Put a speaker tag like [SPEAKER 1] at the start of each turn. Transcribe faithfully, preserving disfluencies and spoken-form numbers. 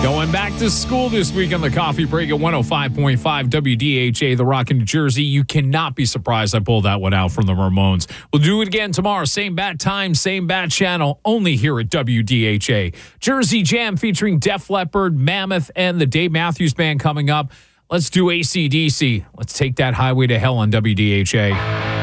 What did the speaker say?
[SPEAKER 1] Going back to school this week on the Coffee Break at one oh five point five W D H A, The Rock in New Jersey. You cannot be surprised I pulled that one out from the Ramones. We'll do it again tomorrow. Same bat time, same bat channel, only here at W D H A. Jersey Jam featuring Def Leppard, Mammoth, and the Dave Matthews Band coming up. Let's do A C D C. Let's take that highway to hell on W D H A.